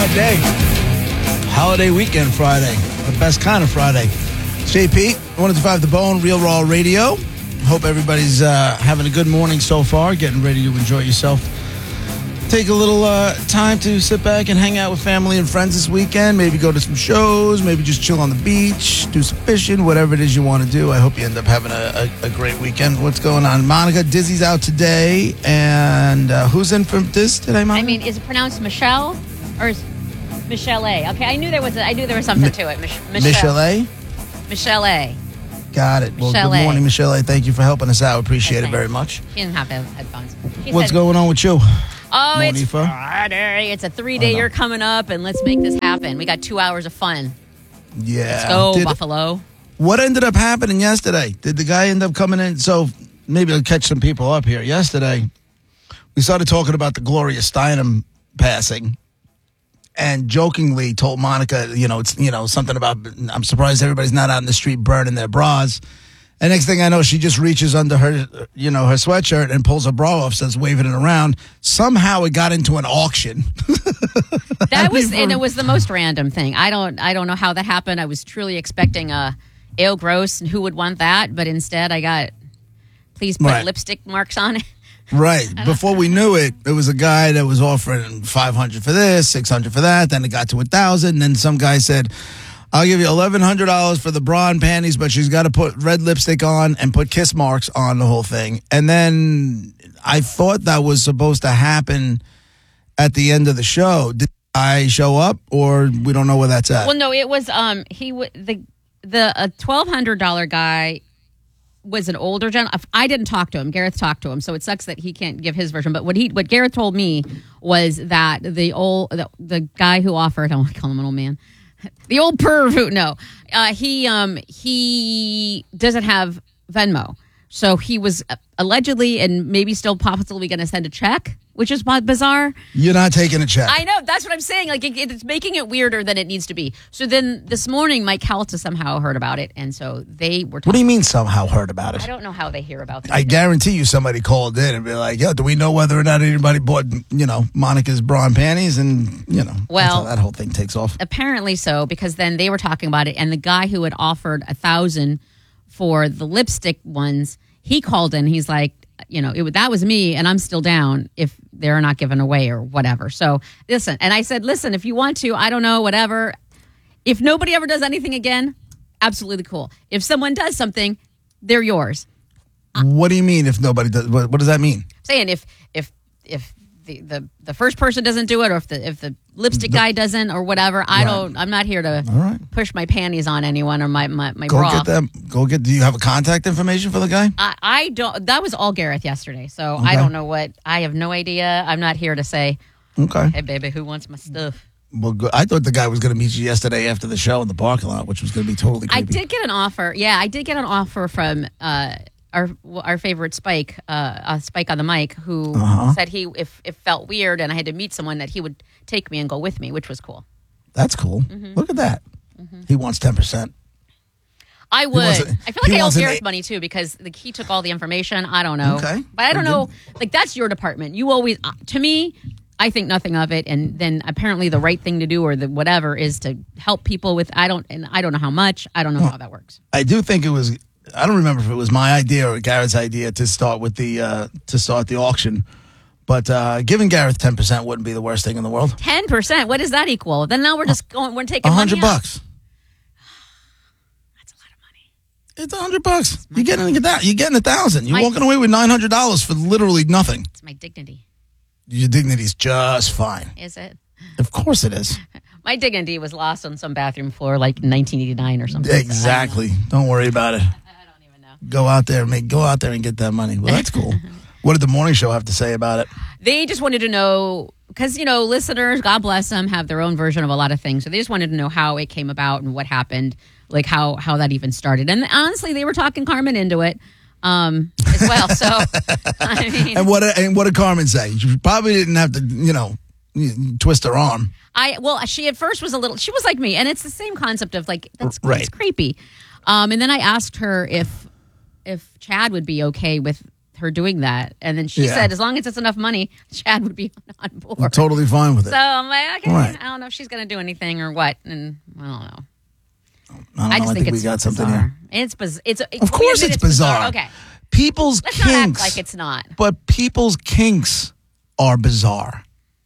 Friday. Holiday weekend Friday. The best kind of Friday. JP, 105 The Bone, Real Raw Radio. Hope everybody's having a good morning so far, getting ready to enjoy yourself. Take a little time to sit back and hang out with family and friends this weekend. Maybe go to some shows, maybe just chill on the beach, do some fishing, whatever it is you want to do. I hope you end up having a great weekend. What's going on? Monica, Dizzy's out today. And who's in for Diz today, Monica? I mean, is it pronounced Michelle or is Michelle A? Okay, I knew there was something to it. Michelle A? Michelle A. Got it. Well, Michelle good morning, A. Michelle A. Thank you for helping us out. Appreciate it very much. She didn't have headphones. What's going on with you? Oh, Monifa? it's Friday. It's a 3-day-er coming up, and let's make this happen. We got 2 hours of fun. Yeah. Let's go, Buffalo. What ended up happening yesterday? Did the guy end up coming in? So maybe I'll catch some people up here. Yesterday, we started talking about the Gloria Steinem passing, and jokingly told Monica, it's something about, I'm surprised everybody's not out in the street burning their bras. And next thing I know, she just reaches under her, her sweatshirt and pulls her bra off, starts waving it around. Somehow it got into an auction. And it was the most random thing. I don't know how that happened. I was truly expecting ale gross, and who would want that? But instead, I got, please put lipstick marks on it. Right. Before we knew it, there was a guy that was offering $500 for this, $600 for that. Then it got to $1,000. And then some guy said, I'll give you $1,100 for the bra and panties, but she's got to put red lipstick on and put kiss marks on the whole thing. And then I thought that was supposed to happen at the end of the show. Did I show up, or we don't know where that's at? Well, no, it was the $1,200 guy was an older gentleman. I didn't talk to him. Gareth talked to him, so it sucks that he can't give his version. But what Gareth told me was that the guy who offered, I want to call him an old man. The old perv he doesn't have Venmo. So he was allegedly and maybe still possibly going to send a check, which is bizarre. You're not taking a check. I know. That's what I'm saying. Like, it's making it weirder than it needs to be. So then this morning, Mike Calta somehow heard about it. And so they were talking. What do you mean somehow heard about it? I don't know how they hear about this. I guarantee you somebody called in and be like, yo, do we know whether or not anybody bought, Monica's bra and panties? And, that's how that whole thing takes off. Apparently so, because then they were talking about it. And the guy who had offered $1,000 for the lipstick ones, he called in. He's like, that was me, and I'm still down if they're not given away or whatever. So listen, and I said, listen, if you want to, I don't know, whatever. If nobody ever does anything again, absolutely cool. If someone does something, they're yours. What do you mean if nobody does? What does that mean? Saying if the first person doesn't do it, or if the lipstick guy doesn't, or whatever, I'm not here to push my panties on anyone or my bra. Do you have a contact information for the guy? I don't. That was all Gareth yesterday, so okay. I don't know I have no idea. I'm not here to say, okay, hey baby, who wants my stuff? Well, good. I thought the guy was going to meet you yesterday after the show in the parking lot, which was going to be totally creepy. I did get an offer. Yeah, I did get an offer from our favorite Spike, Spike on the mic, who said if it felt weird and I had to meet someone, that he would take me and go with me, which was cool. That's cool. Mm-hmm. Look at that. Mm-hmm. He wants 10%. I would. I feel like I owe Gareth money too, because he took all the information. I don't know. Okay. But I don't know. Like, that's your department. You always, to me, I think nothing of it. And then apparently the right thing to do, or the whatever, is to help people with. I don't know how much. I don't know how that works. I do think it was. I don't remember if it was my idea or Garrett's idea to start with the auction, but giving Gareth 10% wouldn't be the worst thing in the world. 10%? What does that equal? Then now we're just going. We're taking $100. That's a lot of money. It's $100. You're getting that. You're getting $1,000. You're walking away with $900 for literally nothing. It's my dignity. Your dignity's just fine. Is it? Of course it is. My dignity was lost on some bathroom floor like in 1989 or something. Exactly. Don't worry about it. Go out there and get that money. Well, that's cool. What did the morning show have to say about it? They just wanted to know, because, listeners, God bless them, have their own version of a lot of things. So they just wanted to know how it came about and what happened, like how that even started. And honestly, they were talking Carmen into it as well. So, I mean. And what did Carmen say? She probably didn't have to, twist her arm. She at first was she was like me. And it's the same concept of like, that's creepy. And then I asked her if Chad would be okay with her doing that. And then she said, as long as it's enough money, Chad would be on board. I'm totally fine with it. So I'm like, okay, right. don't know if she's going to do anything or what. And I don't know. I just think it's we got something bizarre. here. Of course it's bizarre. Okay. People's Let's kinks. not act like it's not. But people's kinks are bizarre.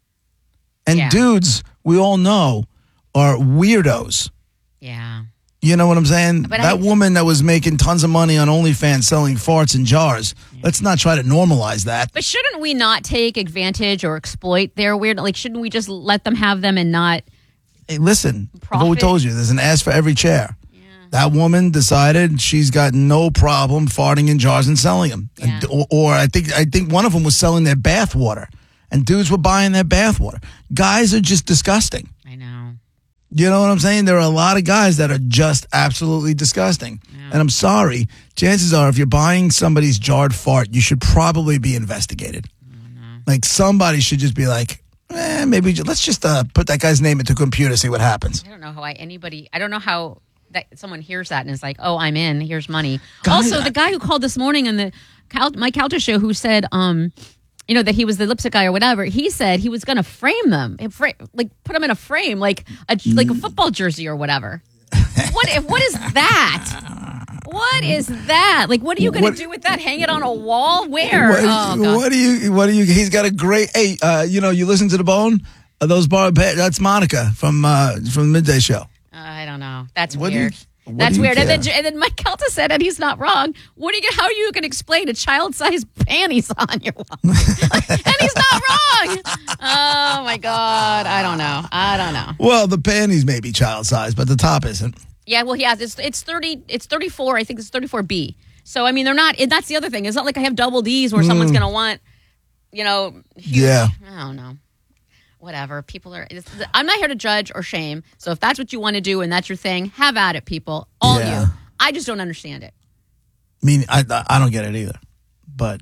And dudes, we all know, are weirdos. Yeah. You know what I'm saying? But that woman that was making tons of money on OnlyFans selling farts in jars. Let's not try to normalize that. But shouldn't we not take advantage or exploit their weird? Like, shouldn't we just let them have them and not? Hey, listen, I've Profit? always told you, there's an ass for every chair. Yeah. That woman decided she's got no problem farting in jars and selling them. Yeah. Or I think one of them was selling their bath water, and dudes were buying their bath water. Guys are just disgusting. I know. You know what I'm saying? There are a lot of guys that are just absolutely disgusting. Yeah. And I'm sorry, chances are if you're buying somebody's jarred fart, you should probably be investigated. Like somebody should just be like, maybe let's just put that guy's name into a computer, see what happens. I don't know how I don't know how that someone hears that and is like, oh, I'm in, here's money. Also, the guy who called this morning on the Mike Calta show who said, that he was the lipstick guy or whatever, he said he was going to frame them, like put them in a frame, like a football jersey or whatever. What is that? What is that? Like, what are you going to do with that? Hang it on a wall? Where? What do you? He's got a great. Hey, you listen to The Bone? That's Monica from the Midday Show. I don't know. That's weird. That's weird. And then Mike Calta said, and he's not wrong. How are you going to explain a child-sized panties on your wall? And he's not wrong. Oh my God. I don't know. Well, the panties may be child-sized, but the top isn't. Yeah, well, it's 30. It's 34. I think it's 34B. So I mean, they're not. That's the other thing. It's not like I have double D's where someone's going to want, huge. Yeah. I don't know. Whatever. People are. I'm not here to judge or shame. So if that's what you want to do and that's your thing, have at it, people. All you. I just don't understand it. I mean, I don't get it either. But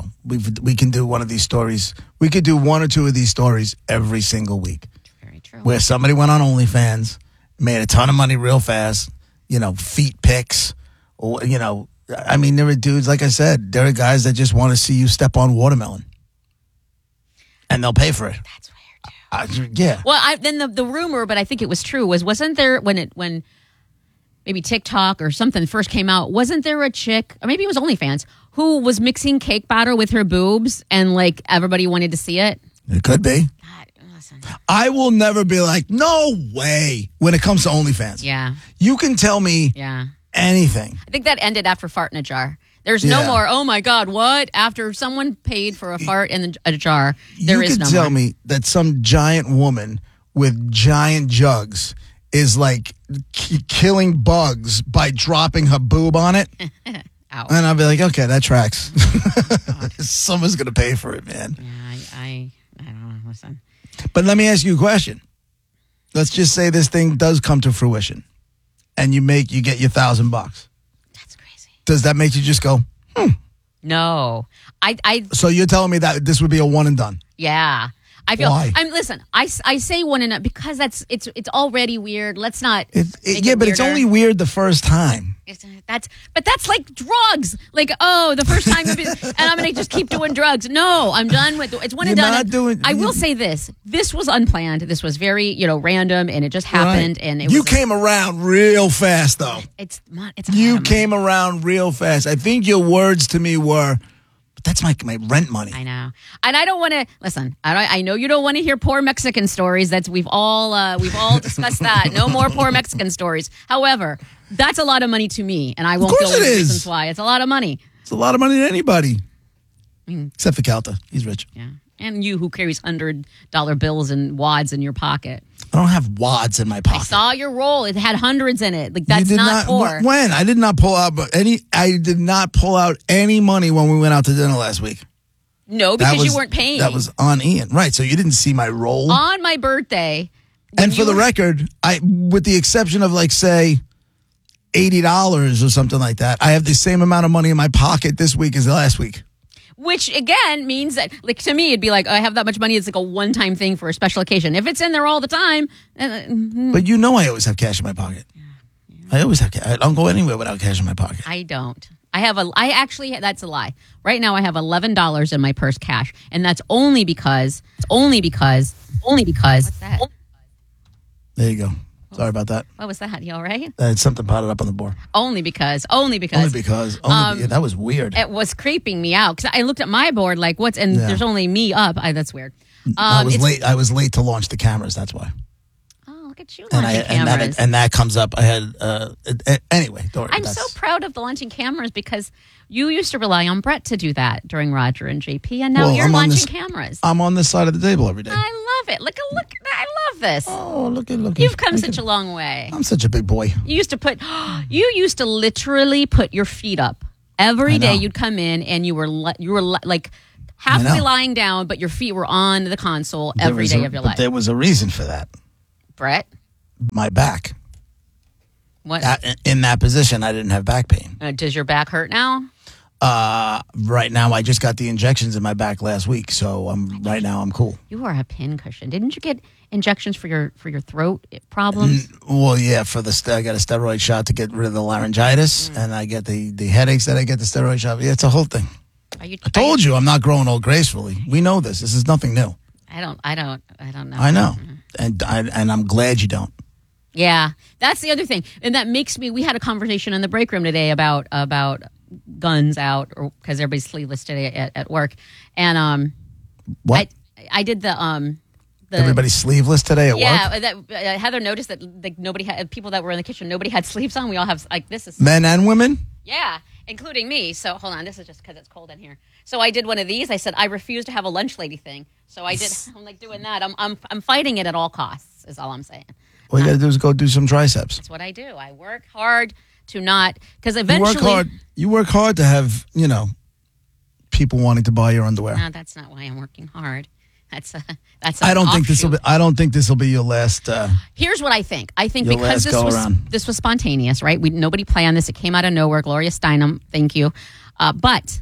we can do one of these stories. We could do one or two of these stories every single week. Very true. Where somebody went on OnlyFans, made a ton of money real fast. Feet pics. Or I mean, there are dudes. Like I said, there are guys that just want to see you step on watermelon, and they'll pay for it. That's weird. Yeah. Well, then the rumor, but I think it was true, wasn't there when maybe TikTok or something first came out, wasn't there a chick, or maybe it was OnlyFans, who was mixing cake batter with her boobs and like everybody wanted to see it? It could be. God, listen. I will never be like, no way, when it comes to OnlyFans. Yeah. You can tell me anything. I think that ended after Fart in a Jar. There's no more, oh my God, what? After someone paid for a fart in a jar, there is no more. You can tell me that some giant woman with giant jugs is like killing bugs by dropping her boob on it. Ow. And I'll be like, okay, that tracks. Someone's going to pay for it, man. Yeah, I don't know. Listen. But let me ask you a question. Let's just say this thing does come to fruition and you get your $1,000. Does that make you just go, No. So you're telling me that this would be a one and done? Yeah. I feel. Why? Listen. I say one and done because it's already weird. Let's not. But it's only weird the first time. That's like drugs. Like, the first time, and I'm going to just keep doing drugs. No, I'm done with it's one and done. I will say this. This was unplanned. This was very, random, and it just happened. Right. And it you came around real fast, though. It's you came around real fast. I think your words to me were, that's my rent money. I know, and I don't want to listen. I know you don't want to hear poor Mexican stories. We've all discussed that. No more poor Mexican stories. However, that's a lot of money to me, and I won't go into reasons why. It's a lot of money. It's a lot of money to anybody, except for Calta. He's rich. Yeah, and you who carries $100 bills and wads in your pocket. I don't have wads in my pocket. I saw your roll. It had hundreds in it. Like that's not poor. When? I did not pull out I did not pull out any money when we went out to dinner last week. No, because you weren't paying. That was on Ian. Right, so you didn't see my roll. On my birthday. And for the record, with the exception of like say $80 or something like that, I have the same amount of money in my pocket this week as last week. Which, again, means that, like, to me, it'd be like, I have that much money. It's like a one-time thing for a special occasion. If it's in there all the time. But I always have cash in my pocket. Yeah. I always have cash. I don't go anywhere without cash in my pocket. I don't. That's a lie. Right now, I have $11 in my purse cash. And that's only because. What's that? There you go. Sorry about that. What was that? You all right? Something potted up on the board. Only because. Yeah, that was weird. It was creeping me out because I looked at my board like, there's only me up. That's weird. I was late. I was late to launch the cameras. That's why. Oh, look at you launching cameras. And that comes up. I had anyway. I'm so proud of the launching cameras because you used to rely on Brett to do that during Roger and JP, and now you're launching cameras. I'm on this side of the table every day. I love it. Look! I love this. Oh, look! You've come such a long way. I'm such a big boy. You used to literally put your feet up every day. You'd come in and you were like halfway lying down, but your feet were on the console every day of your life. There was a reason for that. Brett? My back. What? In that position, I didn't have back pain. Does your back hurt now? Right now, I just got the injections in my back last week, so right now I'm cool. You are a pincushion. Didn't you get injections for your throat problems? Well, yeah. I got a steroid shot to get rid of the laryngitis, and I get the headaches that I get the steroid shot. Yeah, it's a whole thing. I told you I'm not growing old gracefully. We know this. This is nothing new. I don't know. I know, and I'm glad you don't. Yeah, that's the other thing, and that makes me. We had a conversation in the break room today about guns out, or because everybody's sleeveless today at work, and what I did the everybody's sleeveless today at work. Yeah, Heather noticed that nobody had people that were in the kitchen. Nobody had sleeves on. We all have this is men and women. Yeah, including me. So hold on, this is just because it's cold in here. So I did one of these. I said I refuse to have a lunch lady thing. So I did. I'm like doing that. I'm fighting it at all costs. Is all I'm saying. All you got to do is go do some triceps. That's what I do. I work hard to not because eventually you work hard to have people wanting to buy your underwear. No, that's not why I'm working hard. I don't think this will be your last. Here's what I think. I think because this was spontaneous, right? Nobody planned this. It came out of nowhere. Gloria Steinem, thank you. But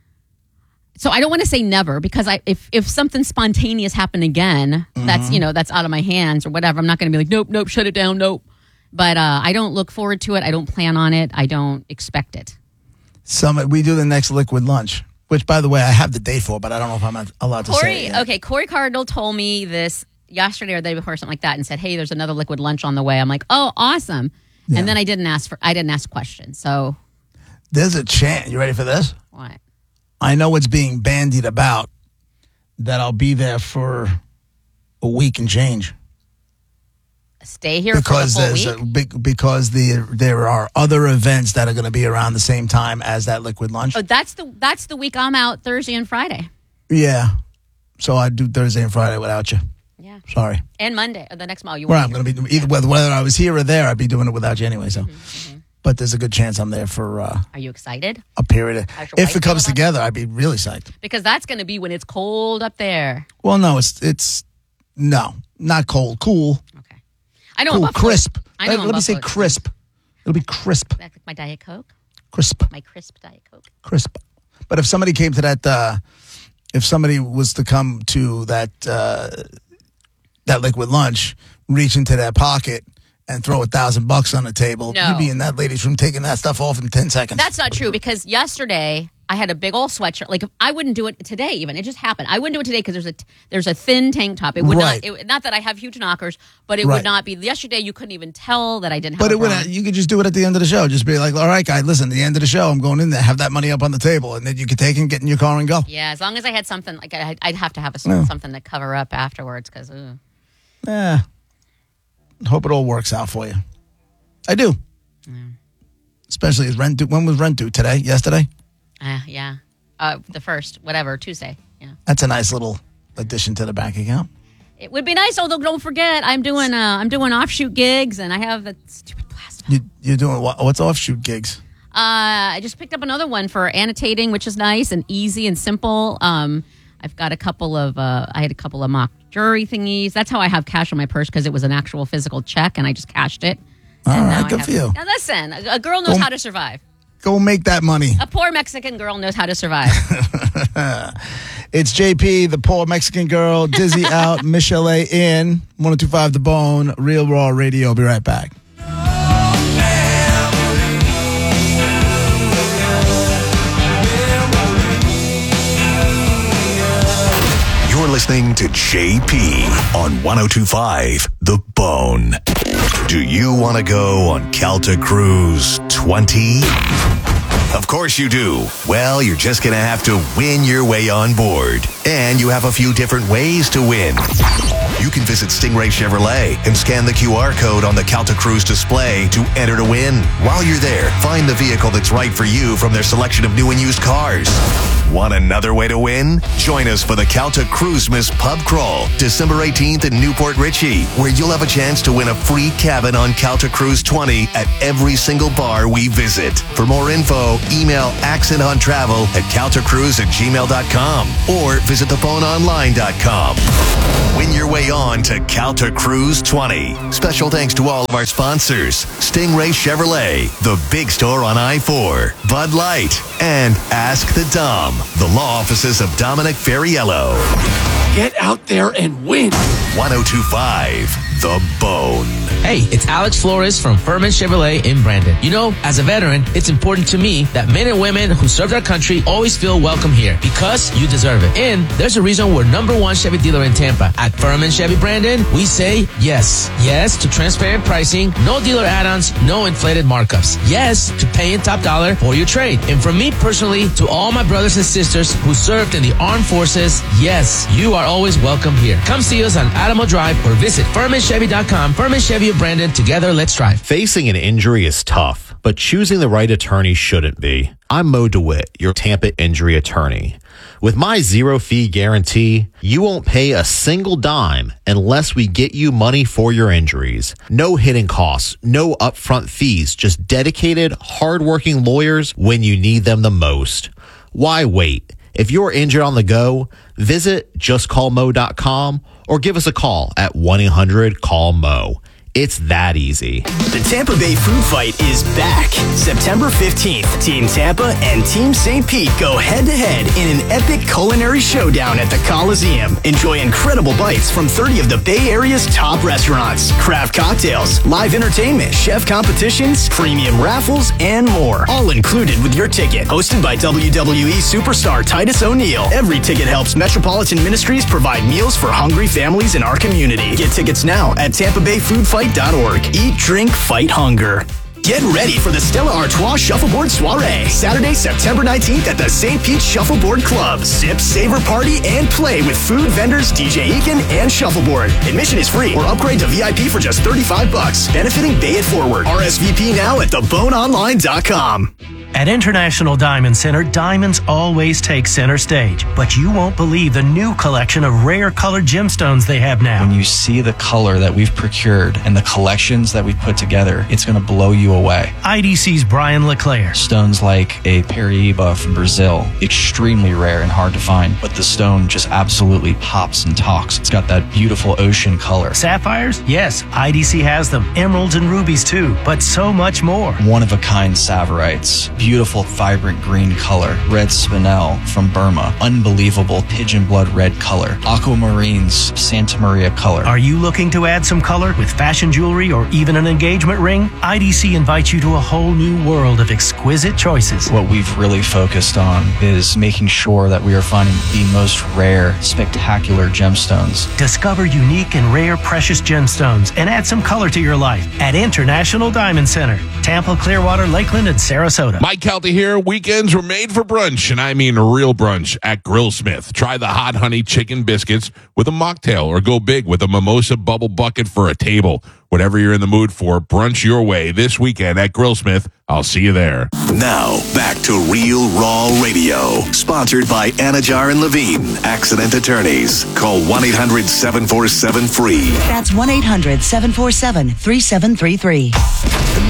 so I don't want to say never because if something spontaneous happened again, that's out of my hands or whatever. I'm not going to be like nope, shut it down, nope. But I don't look forward to it. I don't plan on it. I don't expect it. We do the next liquid lunch. Which, by the way, I have the date for, but I don't know if I'm allowed to say it. Okay, Corey Cardinal told me this yesterday or the day before, something like that, and said, "Hey, there's another liquid lunch on the way." I'm like, "Oh, awesome!" Yeah. And then I didn't ask questions. So there's a chance. You ready for this? What? I know it's being bandied about that I'll be there for a week and change. Stay here for a full week? Because there are other events that are going to be around the same time as that liquid lunch. Oh, that's the week I'm out, Thursday and Friday. Yeah. So I do Thursday and Friday without you. Yeah. Sorry. And Monday, or the next month. I'm going to be whether I was here or there, I'd be doing it without you anyway. So, but there's a good chance I'm there for. Are you excited? A period. If it comes together, I'd be really psyched. Because that's going to be when it's cold up there. Well, no, it's not cold, cool. I know. Cool, crisp. Let me say crisp. It'll be crisp. Like my Diet Coke? Crisp. My crisp Diet Coke. Crisp. But if somebody came to that, if somebody was to come to that liquid lunch, reach into their pocket and throw $1,000 on the table, you'd be in that ladies' room taking that stuff off in 10 seconds. That's not true because yesterday I had a big old sweatshirt. Like I wouldn't do it today. Even it just happened. I wouldn't do it today because there's a thin tank top. It would not that I have huge knockers, but it would not be. Yesterday you couldn't even tell that I didn't have. But you could just do it at the end of the show. Just be like, all right, guys, listen. At the end of the show, I'm going in there. Have that money up on the table, and then you could take it and get in your car and go. Yeah, as long as I had something like I'd have to have something to cover up afterwards because. Yeah. Hope it all works out for you. I do. Yeah. Especially as rent due. When was rent due? Today? Yesterday? Yeah. The first, whatever, Tuesday. Yeah. That's a nice little addition to the bank account. It would be nice, although don't forget, I'm doing offshoot gigs, and I have that stupid plastic. You're doing what? What's offshoot gigs? I just picked up another one for annotating, which is nice and easy and simple. I've got I had a couple of mock jury thingies. That's how I have cash on my purse because it was an actual physical check, and I just cashed it. All right, good for you. Now listen, a girl knows how to survive. Go make that money. A poor Mexican girl knows how to survive. It's JP, the poor Mexican girl, Dizzy out, Michelle A in, 102.5 The Bone, Real Raw Radio. I'll be right back. You're listening to JP on 102.5 The Bone. Do you want to go on Calta Cruise 20? Of course you do. Well, you're just going to have to win your way on board. And you have a few different ways to win. You can visit Stingray Chevrolet and scan the QR code on the Calta Cruise display to enter to win. While you're there, find the vehicle that's right for you from their selection of new and used cars. Want another way to win? Join us for the Calta Cruisemas Pub Crawl, December 18th in Newport Richey, where you'll have a chance to win a free cabin on Calta Cruise 20 at every single bar we visit. For more info, email accentontravel@caltacruise@gmail.com or visit theboneonline.com. Win your way on to Calta Cruise 20. Special thanks to all of our sponsors: Stingray Chevrolet, the big store on I-4, Bud Light, and Ask the Dom, the law offices of Dominic Ferriello. Get out there and win. 102.5 The Bone. Hey, it's Alex Flores from Furman Chevrolet in Brandon. You know, as a veteran, it's important to me that men and women who served our country always feel welcome here because you deserve it. And there's a reason we're #1 Chevy dealer in Tampa. At Furman Chevy Brandon, we say yes. Yes to transparent pricing, no dealer add-ons, no inflated markups. Yes to paying top dollar for your trade. And from me personally to all my brothers and sisters who served in the armed forces, yes, you are always welcome here. Come see us on Adamo Drive or visit FurmanChevy.com. Furman Chevy of Brandon. Together, let's drive. Facing an injury is tough, but choosing the right attorney shouldn't be. I'm Mo DeWitt, your Tampa injury attorney. With my zero-fee guarantee, you won't pay a single dime unless we get you money for your injuries. No hidden costs, no upfront fees, just dedicated, hardworking lawyers when you need them the most. Why wait? If you're injured on the go, visit justcallmo.com or give us a call at 1-800-CALL-MO. It's that easy. The Tampa Bay Food Fight is back. September 15th, Team Tampa and Team St. Pete go head-to-head in an epic culinary showdown at the Coliseum. Enjoy incredible bites from 30 of the Bay Area's top restaurants, craft cocktails, live entertainment, chef competitions, premium raffles, and more. All included with your ticket. Hosted by WWE superstar Titus O'Neil. Every ticket helps Metropolitan Ministries provide meals for hungry families in our community. Get tickets now at TampaBayFoodFight.org. Eat, drink, fight hunger. Get ready for the Stella Artois Shuffleboard Soiree, Saturday, September 19th at the St. Pete Shuffleboard Club. Sip, savor, party, and play with food vendors DJ Eakin and Shuffleboard. Admission is free or upgrade to VIP for just $35, benefiting Bay It Forward. RSVP now at theboneonline.com. At International Diamond Center, diamonds always take center stage, but you won't believe the new collection of rare colored gemstones they have now. When you see the color that we've procured and the collections that we've put together, it's going to blow you away. IDC's Brian LeClaire. Stones like a Paraíba from Brazil, extremely rare and hard to find, but the stone just absolutely pops and talks. It's got that beautiful ocean color. Sapphires? Yes, IDC has them. Emeralds and rubies too, but so much more. One-of-a-kind Saverites. Beautiful, vibrant green color. Red spinel from Burma. Unbelievable pigeon blood red color. Aquamarines, Santa Maria color. Are you looking to add some color with fashion jewelry or even an engagement ring? IDC invites you to a whole new world of exquisite choices. What we've really focused on is making sure that we are finding the most rare, spectacular gemstones. Discover unique and rare precious gemstones and add some color to your life at International Diamond Center, Tampa, Clearwater, Lakeland, and Sarasota. Mike Calta here. Weekends were made for brunch, and I mean real brunch at Grillsmith. Try the hot honey chicken biscuits with a mocktail or go big with a mimosa bubble bucket for a table. Whatever you're in the mood for, brunch your way this weekend at Grillsmith. I'll see you there. Now, back to Real Raw Radio. Sponsored by Anajar and Levine, Accident Attorneys. Call 1-800-747-FREE. That's 1-800-747-3733.